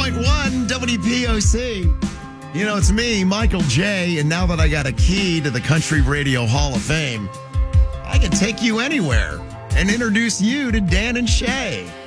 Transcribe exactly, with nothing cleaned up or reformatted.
point one W P O C. You know, it's me, Michael J., and now that I got a key to the Country Radio Hall of Fame, I can take you anywhere and introduce you to Dan and Shay.